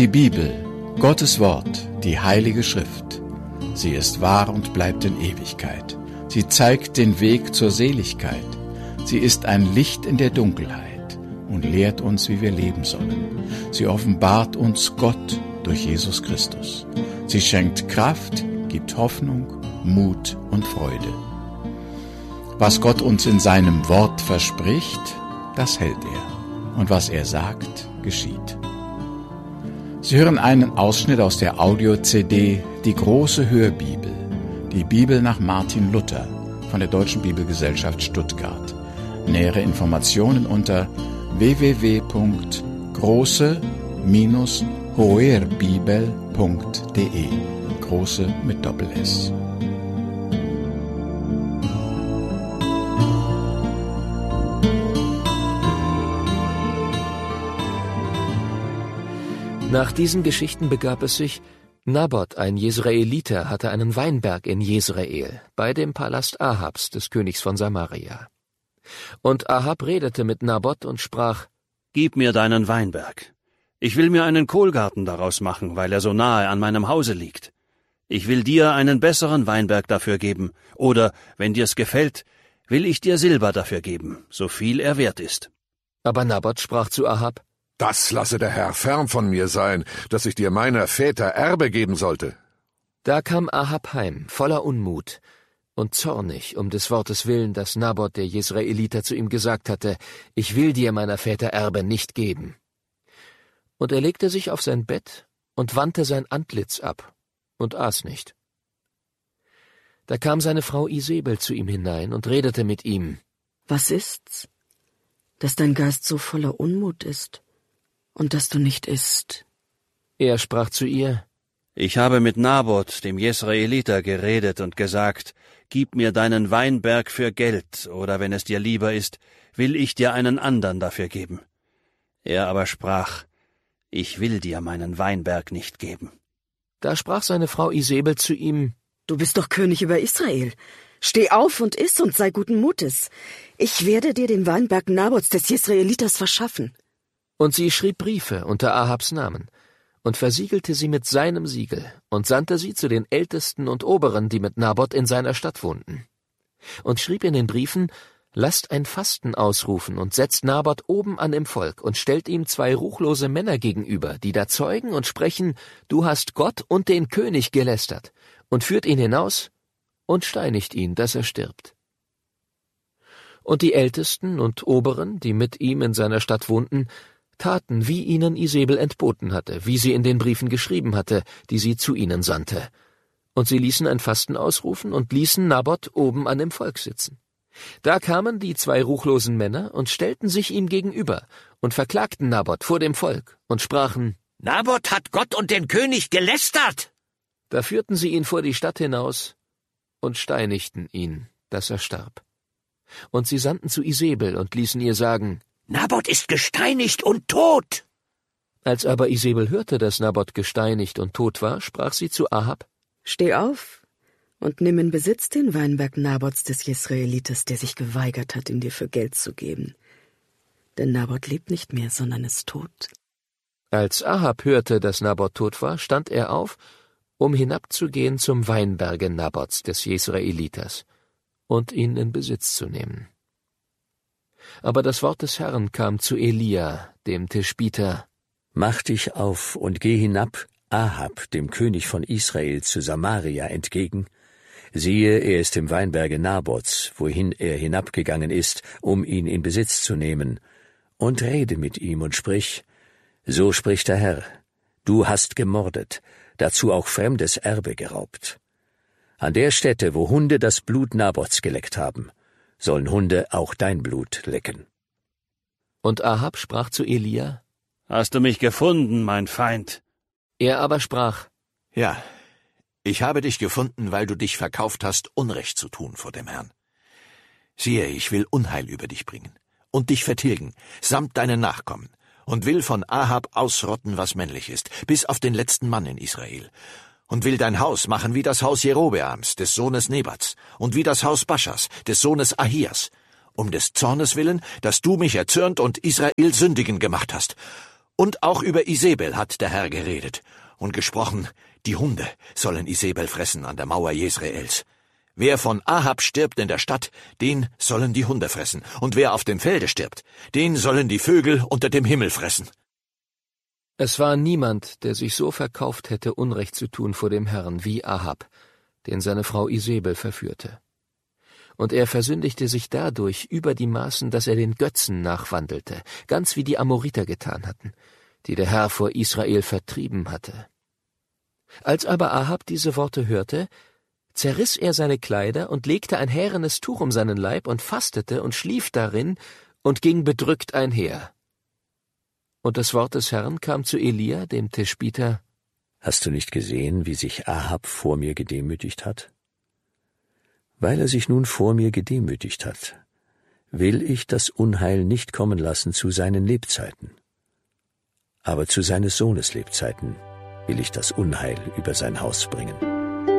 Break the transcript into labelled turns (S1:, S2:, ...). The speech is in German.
S1: Die Bibel, Gottes Wort, die Heilige Schrift. Sie ist wahr und bleibt in Ewigkeit. Sie zeigt den Weg zur Seligkeit. Sie ist ein Licht in der Dunkelheit und lehrt uns, wie wir leben sollen. Sie offenbart uns Gott durch Jesus Christus. Sie schenkt Kraft, gibt Hoffnung, Mut und Freude. Was Gott uns in seinem Wort verspricht, das hält er. Und was er sagt, geschieht. Sie hören einen Ausschnitt aus der Audio-CD Die große Hörbibel, die Bibel nach Martin Luther von der Deutschen Bibelgesellschaft Stuttgart. Nähere Informationen unter www.große-hoerbibel.de. Große mit Doppel-S.
S2: Nach diesen Geschichten begab es sich, Nabot, ein Jesraeliter, hatte einen Weinberg in Jesrael, bei dem Palast Ahabs, des Königs von Samaria. Und Ahab redete mit Nabot und sprach:
S3: »Gib mir deinen Weinberg. Ich will mir einen Kohlgarten daraus machen, weil er so nahe an meinem Hause liegt. Ich will dir einen besseren Weinberg dafür geben, oder, wenn dir's gefällt, will ich dir Silber dafür geben, so viel er wert ist.«
S2: Aber Nabot sprach zu Ahab:
S4: »Das lasse der Herr fern von mir sein, dass ich dir meiner Väter Erbe geben sollte.«
S2: Da kam Ahab heim, voller Unmut und zornig um des Wortes willen, das Nabot der Jesraeliter zu ihm gesagt hatte: »Ich will dir meiner Väter Erbe nicht geben.« Und er legte sich auf sein Bett und wandte sein Antlitz ab und aß nicht. Da kam seine Frau Isebel zu ihm hinein und redete mit ihm:
S5: »Was ist's, dass dein Geist so voller Unmut ist und dass du nicht isst?«
S2: Er sprach zu ihr:
S3: »Ich habe mit Nabot, dem Jesraeliter, geredet und gesagt: Gib mir deinen Weinberg für Geld, oder wenn es dir lieber ist, will ich dir einen andern dafür geben. Er aber sprach: Ich will dir meinen Weinberg nicht geben.«
S2: Da sprach seine Frau Isebel zu ihm:
S5: »Du bist doch König über Israel. Steh auf und iss und sei guten Mutes. Ich werde dir den Weinberg Nabots des Jesraeliters verschaffen.«
S2: Und sie schrieb Briefe unter Ahabs Namen und versiegelte sie mit seinem Siegel und sandte sie zu den Ältesten und Oberen, die mit Nabot in seiner Stadt wohnten. Und schrieb in den Briefen: »Lasst ein Fasten ausrufen und setzt Nabot oben an im Volk und stellt ihm 2 ruchlose Männer gegenüber, die da zeugen und sprechen: Du hast Gott und den König gelästert, und führt ihn hinaus und steinigt ihn, dass er stirbt.« Und die Ältesten und Oberen, die mit ihm in seiner Stadt wohnten, taten, wie ihnen Isebel entboten hatte, wie sie in den Briefen geschrieben hatte, die sie zu ihnen sandte. Und sie ließen ein Fasten ausrufen und ließen Nabot oben an dem Volk sitzen. Da kamen die 2 ruchlosen Männer und stellten sich ihm gegenüber und verklagten Nabot vor dem Volk und sprachen:
S6: »Nabot hat Gott und den König gelästert!«
S2: Da führten sie ihn vor die Stadt hinaus und steinigten ihn, dass er starb. Und sie sandten zu Isebel und ließen ihr sagen:
S6: »Nabot ist gesteinigt und tot!«
S2: Als aber Isebel hörte, dass Nabot gesteinigt und tot war, sprach sie zu Ahab:
S5: »Steh auf und nimm in Besitz den Weinberg Nabots des Jesraeliters, der sich geweigert hat, ihn dir für Geld zu geben. Denn Nabot lebt nicht mehr, sondern ist tot.«
S2: Als Ahab hörte, dass Nabot tot war, stand er auf, um hinabzugehen zum Weinberge Nabots des Jesraeliters und ihn in Besitz zu nehmen. Aber das Wort des Herrn kam zu Elia, dem Tischbiter:
S7: »Mach dich auf und geh hinab Ahab, dem König von Israel, zu Samaria entgegen. Siehe, er ist im Weinberge Nabots, wohin er hinabgegangen ist, um ihn in Besitz zu nehmen. Und rede mit ihm und sprich: So spricht der Herr, du hast gemordet, dazu auch fremdes Erbe geraubt. An der Stätte, wo Hunde das Blut Nabots geleckt haben, sollen Hunde auch dein Blut lecken.«
S2: Und Ahab sprach zu Elia:
S3: »Hast du mich gefunden, mein Feind?«
S2: Er aber sprach:
S8: »Ja, ich habe dich gefunden, weil du dich verkauft hast, Unrecht zu tun vor dem Herrn. Siehe, ich will Unheil über dich bringen und dich vertilgen, samt deinen Nachkommen, und will von Ahab ausrotten, was männlich ist, bis auf den letzten Mann in Israel, und will dein Haus machen wie das Haus Jerobeams, des Sohnes Nebats, und wie das Haus Baschas, des Sohnes Ahias, um des Zornes willen, dass du mich erzürnt und Israel sündigen gemacht hast, Und auch über Isebel hat der Herr geredet und gesprochen, die Hunde sollen Isebel fressen an der Mauer Jesraels. Wer von Ahab stirbt in der Stadt, den sollen die Hunde fressen, und wer auf dem Felde stirbt, den sollen die Vögel unter dem Himmel fressen.
S2: Es war niemand, der sich so verkauft hätte, Unrecht zu tun vor dem Herrn, wie Ahab, den seine Frau Isebel verführte. Und er versündigte sich dadurch über die Maßen, dass er den Götzen nachwandelte, ganz wie die Amoriter getan hatten, die der Herr vor Israel vertrieben hatte. Als aber Ahab diese Worte hörte, zerriss er seine Kleider und legte ein härenes Tuch um seinen Leib und fastete und schlief darin und ging bedrückt einher. Und das Wort des Herrn kam zu Elia, dem Tischbiter:
S7: Hast du nicht gesehen, wie sich Ahab vor mir gedemütigt hat? Weil er sich nun vor mir gedemütigt hat, will ich das Unheil nicht kommen lassen zu seinen Lebzeiten. Aber zu seines Sohnes Lebzeiten will ich das Unheil über sein Haus bringen.